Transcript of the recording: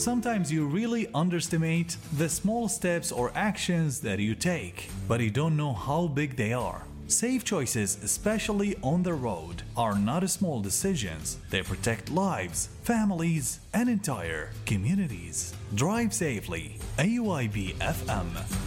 Sometimes you really underestimate the small steps or actions that you take, but you don't know how big they are. Safe choices, especially on the road, are not small decisions. They protect lives, families, and entire communities. Drive safely. AUIB FM.